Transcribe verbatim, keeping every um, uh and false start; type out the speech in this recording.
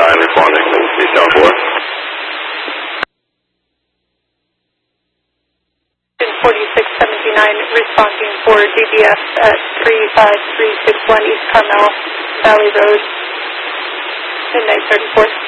nine responding to Eastbound four. forty-six seventy-nine responding for D B S at three five three six one East Carmel Valley Road, midnight thirty-four.